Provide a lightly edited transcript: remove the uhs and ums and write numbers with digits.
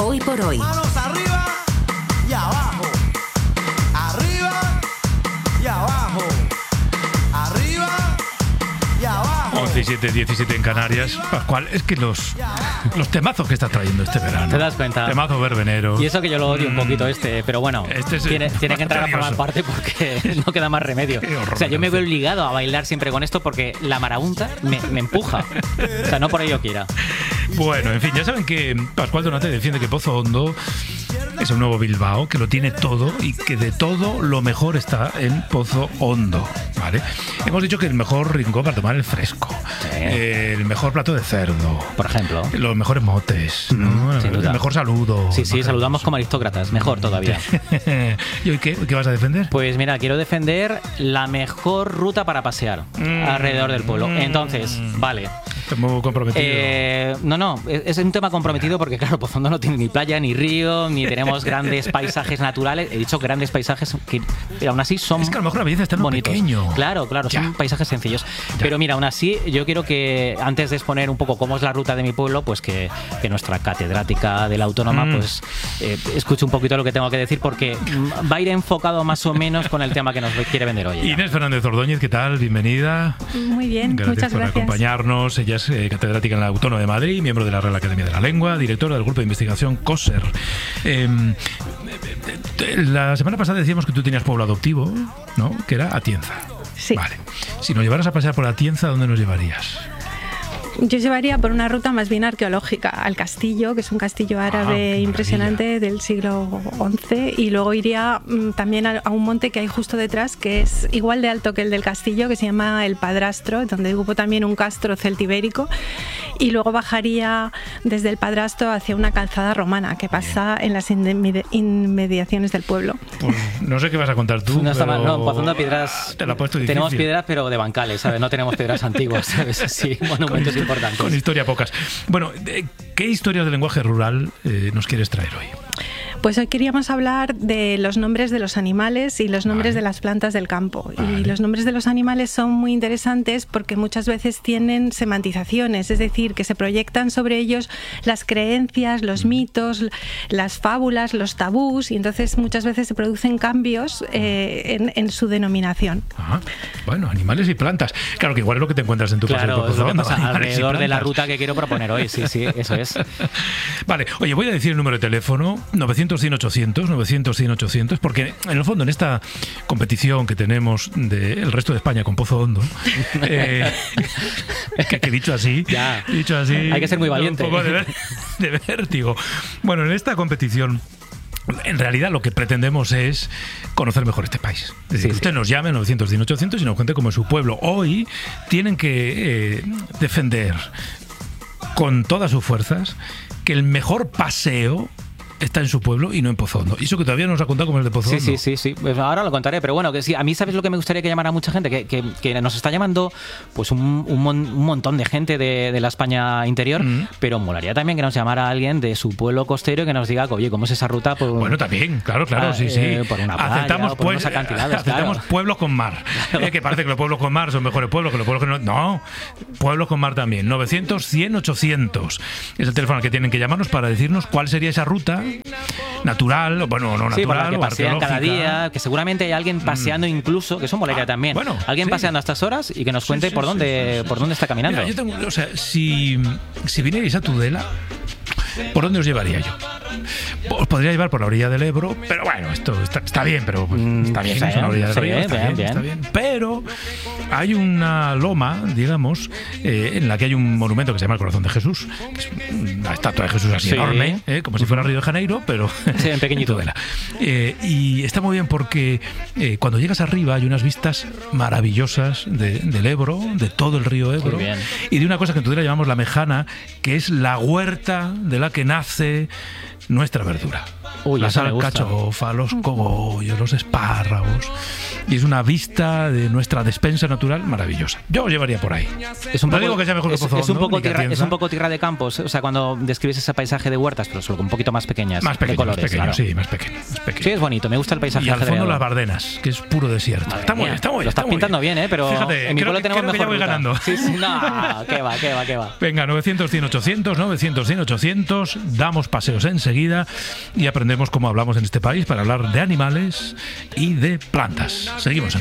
Hoy por hoy. Manos arriba y abajo. Arriba y abajo. Arriba y abajo. 11:17 en Canarias. Pascual, es que los temazos que está trayendo este verano. ¿Te das cuenta? Temazo verbenero. Y eso que yo lo odio un poquito pero bueno, Este es tiene que entrar a formar maravilloso. parte porque no queda más remedio. Qué horror, O sea, yo me no veo sé. obligado a bailar siempre con esto porque la marabunta me empuja. O sea, no por ello quiera. Bueno, en fin, ya saben que Pascual Donate defiende que Pozo Hondo es un nuevo Bilbao, que lo tiene todo y que de todo lo mejor está en Pozo Hondo, ¿vale? Hemos dicho que el mejor rincón para tomar el fresco, el mejor plato de cerdo, Por ejemplo. los mejores motes, ¿no? sin duda. El mejor saludo. Sí, saludamos como aristócratas. Mejor todavía. ¿Y hoy qué vas a defender? Pues mira, quiero defender la mejor ruta para pasear alrededor del pueblo. Entonces, vale. Estamos comprometidos. No, es un tema comprometido porque, claro, Pozo Hondo no tiene ni playa, ni río, ni tenemos grandes paisajes naturales. He dicho grandes paisajes que aún así son Es que a lo mejor la belleza está en lo bonitos. pequeño. Claro, Ya. son paisajes sencillos. Pero mira, aún así, yo quiero que antes de exponer un poco cómo es la ruta de mi pueblo, pues que nuestra catedrática de la Autónoma pues escuche un poquito lo que tengo que decir porque va a ir enfocado más o menos con el tema que nos quiere vender hoy. ella. Inés Fernández Ordóñez, ¿qué tal? Bienvenida. Muy bien, muchas por gracias. acompañarnos. Ella es catedrática en la Autónoma de Madrid, miembro de la Real Academia de la Lengua, directora del grupo de investigación COSER. La semana pasada decíamos que tú tenías pueblo adoptivo, ¿no? Que era Atienza. Sí. Vale. Si nos llevaras a pasear por Atienza, ¿dónde nos llevarías? Yo llevaría por una ruta más bien arqueológica al castillo, que es un castillo árabe qué impresionante del siglo XI, y luego iría también a un monte que hay justo detrás, que es igual de alto que el del castillo, que se llama el Padrastro, donde hubo también un castro celtibérico, y luego bajaría desde el Padrastro hacia una calzada romana que pasa en las inmediaciones del pueblo. Pues no sé qué vas a contar tú. No está pero mal, no, Pozo Hondo piedras. Te la he puesto difícil. Tenemos piedras, pero de bancales, ¿sabes? No tenemos piedras antiguas, ¿sabes? Sí, monumentos importantes. Con historia pocas. Bueno, ¿qué historias del lenguaje rural nos quieres traer hoy? Pues hoy queríamos hablar de los nombres de los animales y los nombres de las plantas del campo. Vale. Y los nombres de los animales son muy interesantes porque muchas veces tienen semantizaciones, es decir, que se proyectan sobre ellos las creencias, los mitos, las fábulas, los tabús, y entonces muchas veces se producen cambios en su denominación. Ajá. Bueno, animales y plantas. Claro que igual es lo que te encuentras en tu paseo Claro, por es lo Pozo que Hondo, pasa animales y alrededor de la plantas. ruta que quiero proponer hoy. Sí, eso es. Vale, oye, voy a decir el número de teléfono, 900-100-800, 900-100-800, porque en el fondo en esta competición que tenemos del resto de España con Pozo Hondo, que dicho así, Ya. hay que ser muy valiente. Un poco de vértigo. Bueno, en esta competición en realidad lo que pretendemos es conocer mejor este país. Es decir, que usted nos llame 900-100-800 y nos cuente cómo es su pueblo. Hoy tienen que defender con todas sus fuerzas que el mejor paseo está en su pueblo y no en Pozo Hondo. Y eso que todavía no nos ha contado cómo es de Pozo Hondo. Sí. Pues ahora lo contaré, pero bueno, que sí, a mí, ¿sabes lo que me gustaría que llamara mucha gente? Que nos está llamando pues un montón de gente de la España interior, pero molaría también que nos llamara alguien de su pueblo costero y que nos diga, oye, ¿cómo es esa ruta? Bueno, también, claro, sí. Por una playa o por unos acantilados, aceptamos claro. pueblos con mar. Que parece que los pueblos con mar son mejores pueblos que los pueblos que no. No, pueblos con mar también. 900-100-800 es el teléfono al que tienen que llamarnos para decirnos cuál sería esa ruta natural, bueno, no Sí, por la natural, que o pasean cada arqueológica. día, que seguramente hay alguien paseando incluso, que eso molaría también. Bueno, alguien sí. paseando a estas horas y que nos cuente por dónde está caminando. Mira, yo tengo, o sea, si vinierais a Tudela, ¿por dónde os llevaría yo? Os podría llevar por la orilla del Ebro, pero bueno, esto está bien, pero está bien, sí, es una orilla del sí, río, está bien. bien. Pero hay una loma, digamos, en la que hay un monumento que se llama el Corazón de Jesús, que es una estatua de Jesús así Sí. enorme, como si fuera Río de Janeiro, pero Sí, en pequeñito. Tudela. Y está muy bien porque cuando llegas arriba hay unas vistas maravillosas del Ebro, de todo el río Ebro, Muy bien. y de una cosa que en Tudela llamamos la mejana, que es la huerta de la que nace nuestra verdura. las alcachofas, los cogollos, los espárragos. Y es una vista de nuestra despensa natural maravillosa. Yo os llevaría por ahí. Es un no poco, digo que sea mejor que Pozo Hondo, es un poco tierra de campos. O sea, cuando describes ese paisaje de huertas, pero solo un poquito más pequeñas. Más pequeño, de colores, más pequeño, claro. sí, más pequeño. Sí, es bonito. Me gusta el paisaje. Y al fondo ajedreado. las Bardenas, que es puro desierto. Madre Está muy mía, bien, está muy bien. Lo estás pintando bien, pero fíjate, en mi pueblo tenemos creo que mejor ya voy ruta. ganando. Sí, no, qué va. Venga, 900, 100, 800, 900, 100, 800. Damos paseos enseguida y aprendemos cómo hablamos en este país para hablar de animales y de plantas. Seguimos en